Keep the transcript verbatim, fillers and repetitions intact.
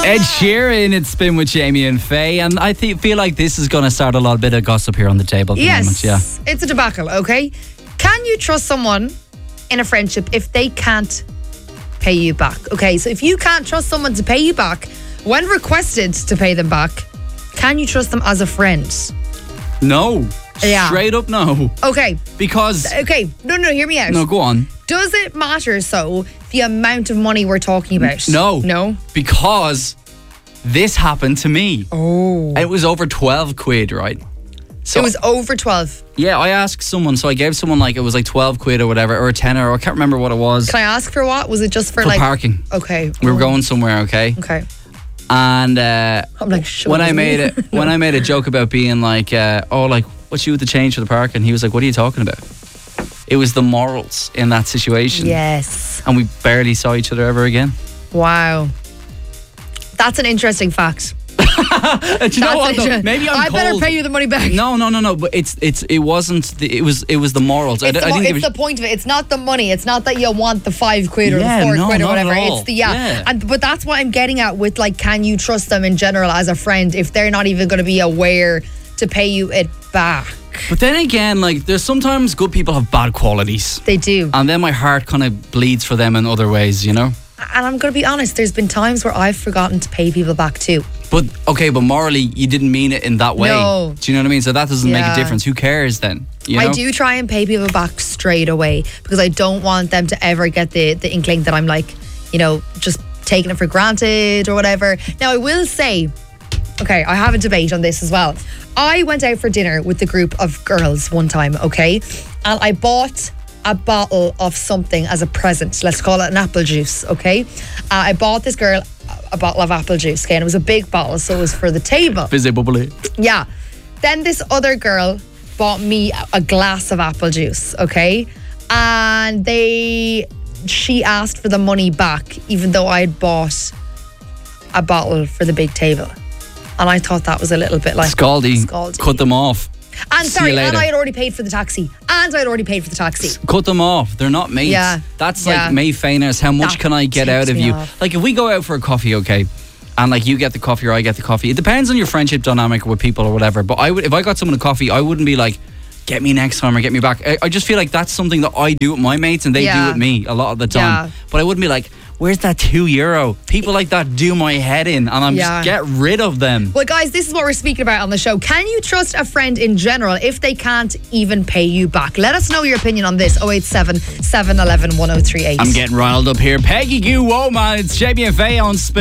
Ed Sheeran, it's Spin with Jamie and Faye, and I th- feel like this is going to start a lot bit of gossip here on the table at the Yes, moment. Yeah. it's a debacle, okay? Can you trust someone in a friendship if they can't pay you back? Okay, so if you can't trust someone to pay you back when requested to pay them back, can you trust them as a friend? No. Yeah. Straight up no. Okay. Because... Okay, no, no, hear me out. No, go on. Does it matter, so, the amount of money we're talking about? No. No? Because this happened to me. Oh. It was over twelve quid, right? So It was over twelve. Yeah, I asked someone, so I gave someone like, it was like twelve quid or whatever, or a tenner, or I can't remember what it was. Can I ask for what? Was it just for, For like... parking. Okay. We were Oh. going somewhere, okay? Okay. And uh, I'm like, sure. when I made it, when I made a joke about being like, uh, oh, like, what's you with the change for the park? And he was like, what are you talking about? It was the morals in that situation. Yes. And we barely saw each other ever again. Wow. That's an interesting fact. Do you know what, though? Maybe I'm I better cold. pay you the money back. No, no, no, no. But it's it's it wasn't. The, it was it was the morals. I, It's, d- the, I mo- think it it's was, the point of it. It's not the money. It's not that you want the five quid or Yeah, the four no, quid or not at whatever. all. It's the yeah. Yeah. And but that's what I'm getting at with, like, can you trust them in general as a friend if they're not even going to be aware to pay you it back? But then again, like, there's sometimes good people have bad qualities, They do. and then my heart kind of bleeds for them in other ways, you know. And I'm going to be honest, there's been times where I've forgotten to pay people back too. But okay, but morally, you didn't mean it in that way. No. Do you know what I mean? So that doesn't make Yeah. a difference. Who cares then? You know? I do try and pay people back straight away because I don't want them to ever get the, the inkling that I'm, like, you know, just taking it for granted or whatever. Now, I will say, okay, I have a debate on this as well. I went out for dinner with a group of girls one time, okay? And I bought a bottle of something as a present. Let's call it an apple juice, okay? Uh, I bought this girl a bottle of apple juice, okay? And it was a big bottle, so it was for the table. Fizzy bubbly. Yeah. Then this other girl bought me a glass of apple juice, okay? And they, she asked for the money back, even though I had bought a bottle for the big table. And I thought that was a little bit like Scaldy. Scaldy. Cut them off. And See sorry, you and later. I had already paid for the taxi. And I had already paid for the taxi. Cut them off. They're not mates. Yeah. That's Yeah. like May Fainers. How much That can I get tips out of me you? off. Like, if we go out for a coffee, okay, and like you get the coffee or I get the coffee, it depends on your friendship dynamic with people or whatever. But I would, if I got someone a coffee, I wouldn't be like, get me next time or get me back. I, I just feel like that's something that I do with my mates and they Yeah. do with me a lot of the time. Yeah. But I wouldn't be like, where's that two euro? People like that do my head in, and I'm Yeah. just get rid of them. Well, guys, this is what we're speaking about on the show. Can you trust a friend in general if they can't even pay you back? Let us know your opinion on this. oh eight seven, seven one one, one oh three eight. I'm getting riled up here. Peggy Goo Woman, it's Jamie and Faye on Spin.